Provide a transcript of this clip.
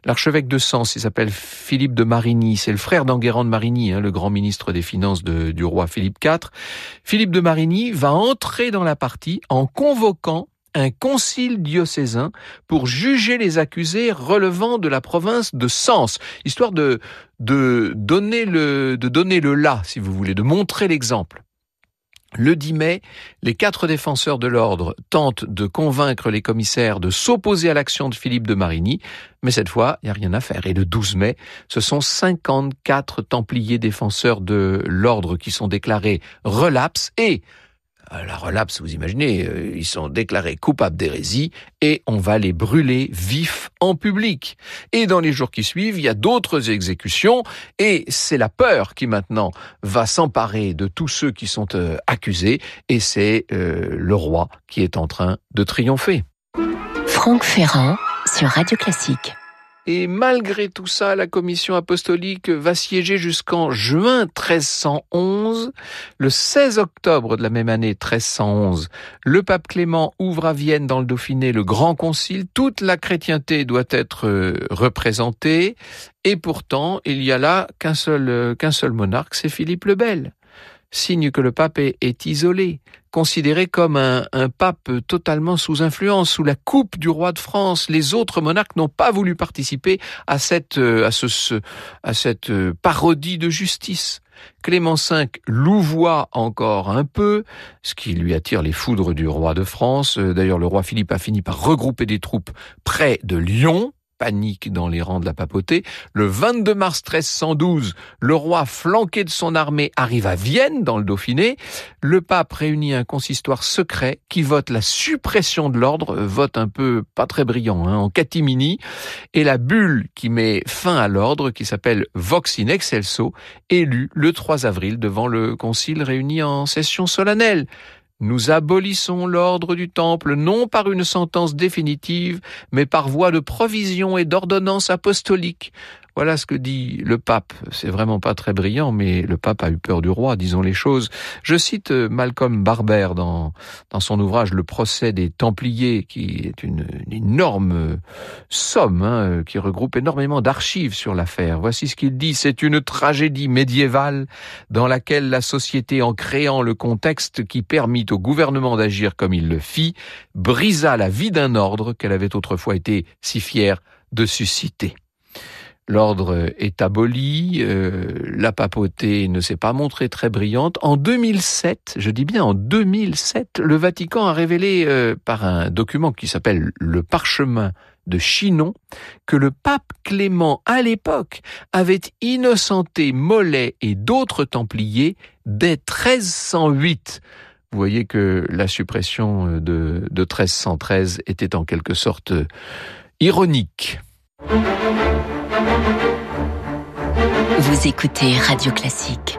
l'archevêque de Sens, il s'appelle Philippe de Marigny, c'est le frère d'Enguerrand de Marigny, le grand ministre des Finances du roi Philippe IV. Philippe de Marigny va entrer dans la partie en convoquant un concile diocésain pour juger les accusés relevant de la province de Sens, histoire de donner le là, si vous voulez, de montrer l'exemple. Le 10 mai, les 4 défenseurs de l'ordre tentent de convaincre les commissaires de s'opposer à l'action de Philippe de Marigny, mais cette fois, il n'y a rien à faire. Et le 12 mai, ce sont 54 templiers défenseurs de l'ordre qui sont déclarés relapses et la relapse, vous imaginez, ils sont déclarés coupables d'hérésie et on va les brûler vifs en public. Et dans les jours qui suivent, il y a d'autres exécutions et c'est la peur qui maintenant va s'emparer de tous ceux qui sont accusés et c'est le roi qui est en train de triompher. Franck Ferrand sur Radio Classique. Et malgré tout ça, la commission apostolique va siéger jusqu'en juin 1311. Le 16 octobre de la même année 1311, le pape Clément ouvre à Vienne dans le Dauphiné le grand concile. Toute la chrétienté doit être représentée. Et pourtant, il y a là qu'un seul monarque, c'est Philippe le Bel. Signe que le pape est isolé, considéré comme un pape totalement sous influence, sous la coupe du roi de France. Les autres monarques n'ont pas voulu participer à cette parodie de justice. Clément V louvoie encore un peu, ce qui lui attire les foudres du roi de France. D'ailleurs, le roi Philippe a fini par regrouper des troupes près de Lyon. Panique dans les rangs de la papauté. Le 22 mars 1312, le roi, flanqué de son armée, arrive à Vienne, dans le Dauphiné. Le pape réunit un consistoire secret qui vote la suppression de l'ordre, vote un peu pas très brillant, en catimini, et la bulle qui met fin à l'ordre, qui s'appelle Vox in Excelso, élue le 3 avril devant le concile réuni en session solennelle. Nous abolissons l'ordre du Temple, non par une sentence définitive, mais par voie de provision et d'ordonnance apostolique. Voilà ce que dit le pape. C'est vraiment pas très brillant, mais le pape a eu peur du roi, disons les choses. Je cite Malcolm Barber dans son ouvrage Le procès des Templiers, qui est une énorme somme, qui regroupe énormément d'archives sur l'affaire. Voici ce qu'il dit. C'est une tragédie médiévale dans laquelle la société, en créant le contexte qui permit au gouvernement d'agir comme il le fit, brisa la vie d'un ordre qu'elle avait autrefois été si fière de susciter. L'ordre est aboli, la papauté ne s'est pas montrée très brillante. En 2007, je dis bien en 2007, le Vatican a révélé par un document qui s'appelle le Parchemin de Chinon que le pape Clément, à l'époque, avait innocenté Mollet et d'autres Templiers dès 1308. Vous voyez que la suppression de 1313 était en quelque sorte ironique. Vous écoutez Radio Classique.